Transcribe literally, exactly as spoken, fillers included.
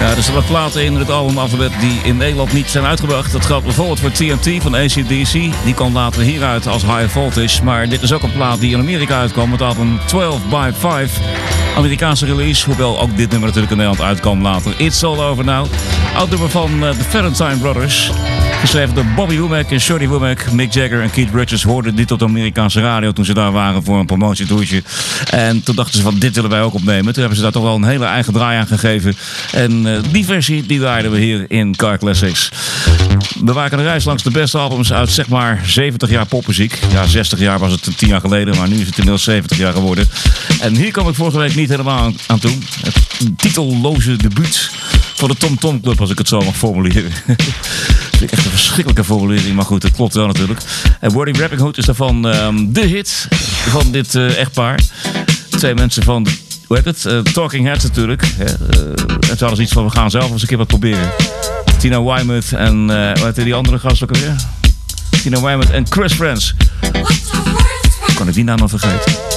Ja, er zijn wat platen in het albumalfabet die in Nederland niet zijn uitgebracht. Dat geldt bijvoorbeeld voor T N T van A C D C. Die kwam later hieruit als High Voltage. Maar dit is ook een plaat die in Amerika uitkwam. Het album twaalf by vijf. Amerikaanse release. Hoewel ook dit nummer natuurlijk in Nederland uitkwam later. It's All Over Now. Oud nummer van uh, de Valentine Brothers. Geschreven door Bobby Womack en Shorty Womack. Mick Jagger en Keith Richards hoorden dit op de Amerikaanse radio toen ze daar waren voor een promotietoertje. En toen dachten ze van dit willen wij ook opnemen. Toen hebben ze daar toch wel een hele eigen draai aan gegeven. En uh, die versie die draaiden we hier in Car Classics. We maken de reis langs de beste albums uit zeg maar zeventig jaar popmuziek. Ja, zestig jaar was het tien jaar geleden, maar nu is het inmiddels zeventig jaar geworden. En hier kwam ik vorige week niet helemaal aan, aan toe. Het titelloze debuut voor de Tom Tom Club, als ik het zo mag formuleren. Vind ik echt een verschrikkelijke formulering, maar goed, het klopt wel natuurlijk. En Wordy Rapping Hood is daarvan um, de hit van dit uh, echtpaar. Twee mensen van, hoe heet het, uh, Talking Heads natuurlijk. Hè? Uh, en ze hadden iets van, we gaan zelf eens een keer wat proberen. Tina Weymouth en, uh, hoe heet die andere gast ook alweer? Tina Weymouth en Chris Friends. Kan ik die naam nog vergeten?